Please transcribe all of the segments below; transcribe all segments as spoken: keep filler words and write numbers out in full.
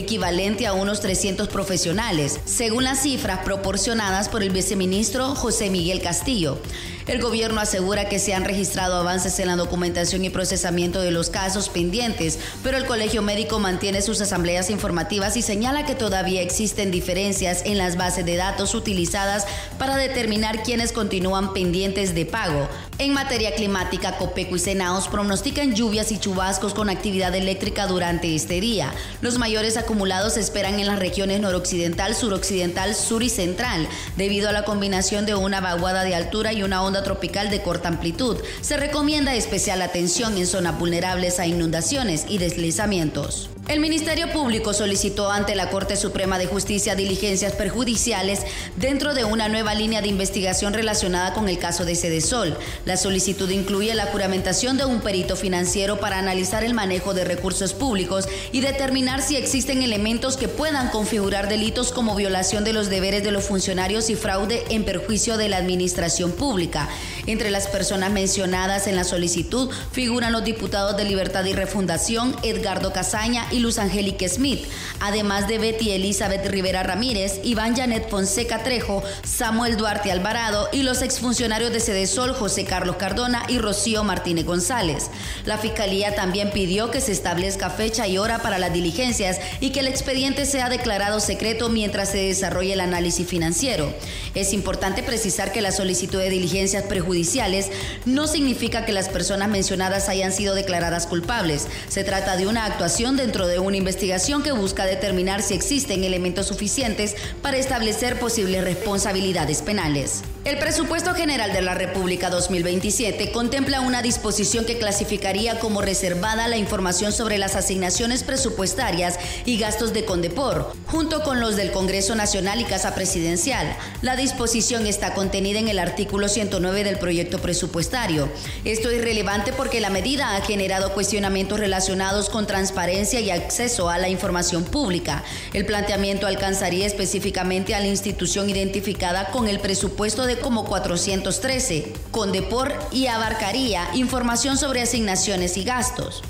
equivalente a unos trescientos profesionales, según las cifras proporcionadas por el viceministro José Miguel Castillo. El gobierno asegura que se han registrado avances en la documentación y procesamiento de los casos pendientes, pero el Colegio Médico mantiene sus asambleas informativas y señala que todavía existen diferencias en las bases de datos utilizadas para determinar quiénes continúan pendientes de pago. En materia climática, Copeco y Senaos pronostican lluvias y chubascos con actividad eléctrica durante este día. Los mayores acumulados se esperan en las regiones noroccidental, suroccidental, sur y central, debido a la combinación de una vaguada de altura y una onda tropical de corta amplitud. Se recomienda especial atención en zonas vulnerables a inundaciones y deslizamientos. El Ministerio Público solicitó ante la Corte Suprema de Justicia diligencias perjudiciales dentro de una nueva línea de investigación relacionada con el caso de Sedesol. La solicitud incluye la juramentación de un perito financiero para analizar el manejo de recursos públicos y determinar si existen elementos que puedan configurar delitos como violación de los deberes de los funcionarios y fraude en perjuicio de la administración pública. Entre las personas mencionadas en la solicitud figuran los diputados de Libertad y Refundación, Edgardo Casaña y Luz Angélica Smith, además de Betty Elizabeth Rivera Ramírez, Iván Janet Fonseca Trejo, Samuel Duarte Alvarado y los exfuncionarios de Sedesol, José Carlos Cardona y Rocío Martínez González. La Fiscalía también pidió que se establezca fecha y hora para las diligencias y que el expediente sea declarado secreto mientras se desarrolle el análisis financiero. Es importante precisar que la solicitud de diligencias prejudiciales no significa que las personas mencionadas hayan sido declaradas culpables. Se trata de una actuación dentro de una investigación que busca determinar si existen elementos suficientes para establecer posibles responsabilidades penales. El Presupuesto General de la República dos mil veintisiete contempla una disposición que clasificaría como reservada la información sobre las asignaciones presupuestarias y gastos de Condepor, junto con los del Congreso Nacional y Casa Presidencial. La disposición está contenida en el artículo ciento nueve del proyecto presupuestario. Esto es relevante porque la medida ha generado cuestionamientos relacionados con transparencia y acceso a la información pública. El planteamiento alcanzaría específicamente a la institución identificada con el presupuesto de como cuatrocientos trece, Condepor, y abarcaría información sobre asignaciones y gastos.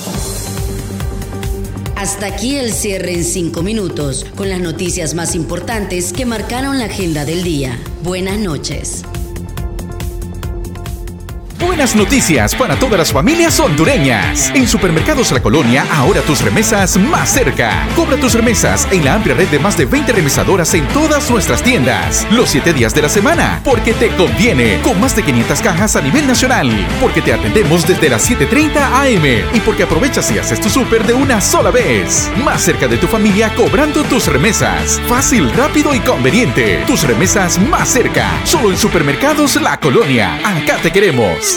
Hasta aquí el cierre en cinco minutos, con las noticias más importantes que marcaron la agenda del día. Buenas noches. Buenas noticias para todas las familias hondureñas. En Supermercados La Colonia, ahora tus remesas más cerca. Cobra tus remesas en la amplia red de más de veinte remesadoras en todas nuestras tiendas. Los siete días de la semana, porque te conviene. Con más de quinientas cajas a nivel nacional. Porque te atendemos desde las siete treinta a eme. Y porque aprovechas y haces tu súper de una sola vez. Más cerca de tu familia cobrando tus remesas. Fácil, rápido y conveniente. Tus remesas más cerca. Solo en Supermercados La Colonia. Acá te queremos.